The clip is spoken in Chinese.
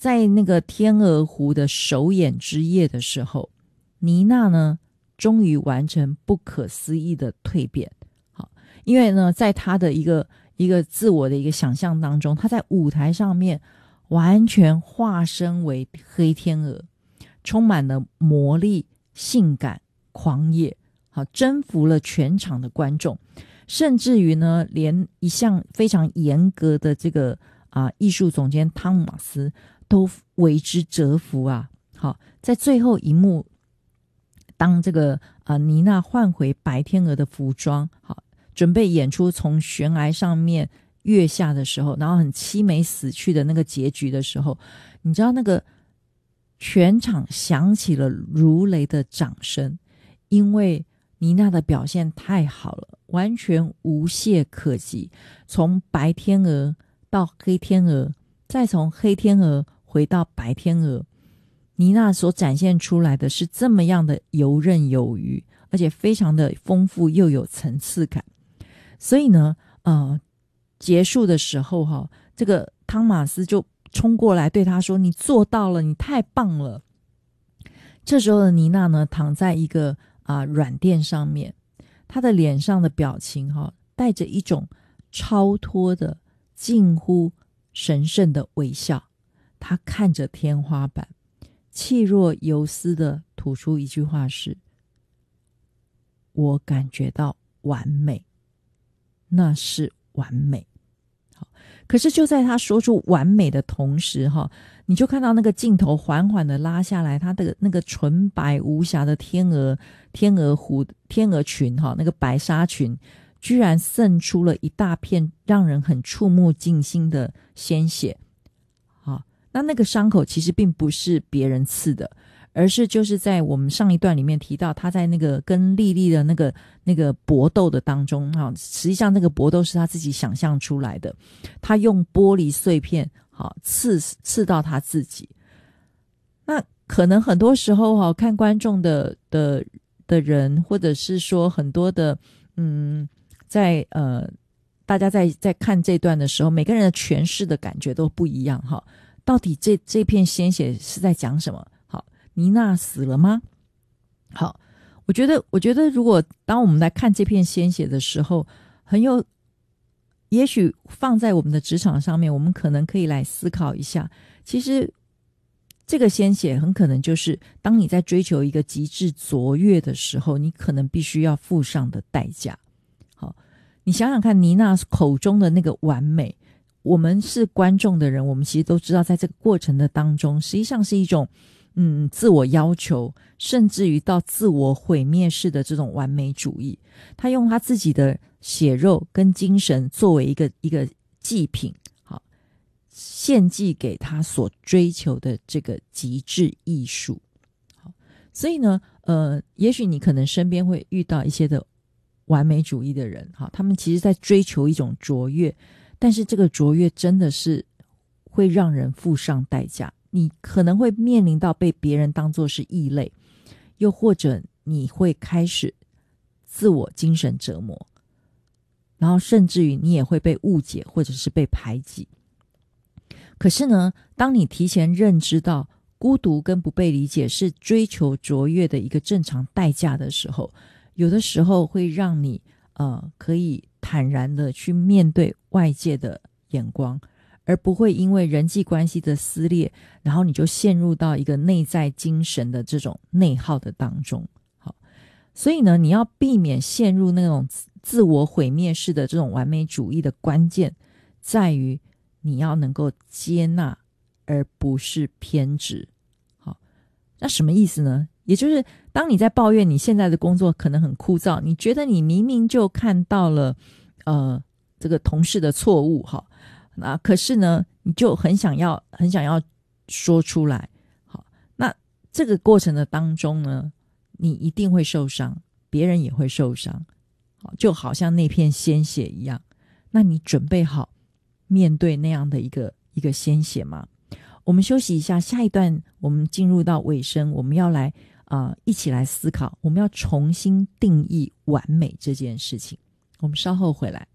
在那个天鹅湖的首演之夜的时候，妮娜呢终于完成不可思议的蜕变。好，因为呢在她的一个自我的一个想象当中，她在舞台上面完全化身为黑天鹅，充满了魔力、性感、狂野，好，征服了全场的观众，甚至于呢连一向非常严格的这个艺术总监汤马斯都为之折服啊。好，在最后一幕，当这个妮娜换回白天鹅的服装，好，准备演出从悬崖上面跃下的时候，然后很凄美死去的那个结局的时候，你知道那个全场响起了如雷的掌声，因为妮娜的表现太好了，完全无懈可击，从白天鹅到黑天鹅，再从黑天鹅回到白天鹅，妮娜所展现出来的是这么样的游刃有余，而且非常的丰富又有层次感。所以呢结束的时候这个汤马斯就冲过来对他说，你做到了，你太棒了。这时候的妮娜呢躺在一个软垫上面，她的脸上的表情带着一种超脱的近乎神圣的微笑，她看着天花板，气若游丝的吐出一句话是，我感觉到完美，那是完美。可是就在他说出完美的同时你就看到那个镜头缓缓的拉下来，他的那个纯白无瑕的天鹅裙那个白纱裙居然渗出了一大片让人很触目惊心的鲜血。那个伤口其实并不是别人刺的，而是就是在我们上一段里面提到，他在那个跟莉莉的那个搏斗的当中实际上那个搏斗是他自己想象出来的，他用玻璃碎片刺到他自己。那可能很多时候看观众的人，或者是说很多的在大家在看这段的时候，每个人的诠释的感觉都不一样到底这片鲜血是在讲什么？好，妮娜死了吗？好，我觉得如果当我们来看这片鲜血的时候，也许放在我们的职场上面，我们可能可以来思考一下，其实这个鲜血很可能就是当你在追求一个极致卓越的时候，你可能必须要付上的代价。好，你想想看，妮娜口中的那个完美，我们是观众的人，我们其实都知道，在这个过程的当中，实际上是一种自我要求，甚至于到自我毁灭式的这种完美主义。他用他自己的血肉跟精神作为一个祭品，好，献祭给他所追求的这个极致艺术。好，所以呢也许你可能身边会遇到一些的完美主义的人，好，他们其实在追求一种卓越，但是这个卓越真的是会让人付上代价，你可能会面临到被别人当作是异类，又或者你会开始自我精神折磨，然后甚至于你也会被误解或者是被排挤。可是呢，当你提前认知到孤独跟不被理解是追求卓越的一个正常代价的时候，有的时候会让你可以坦然的去面对外界的眼光，而不会因为人际关系的撕裂，然后你就陷入到一个内在精神的这种内耗的当中。好，所以呢，你要避免陷入那种自我毁灭式的这种完美主义的关键，在于你要能够接纳，而不是偏执。好，那什么意思呢？也就是当你在抱怨你现在的工作可能很枯燥，你觉得你明明就看到了这个同事的错误那可是呢你就很想要说出来。好，那这个过程的当中呢，你一定会受伤，别人也会受伤，好，就好像那片鲜血一样。那你准备好面对那样的一个鲜血吗？我们休息一下，下一段我们进入到尾声，我们要来一起来思考，我们要重新定义完美这件事情。我们稍后回来。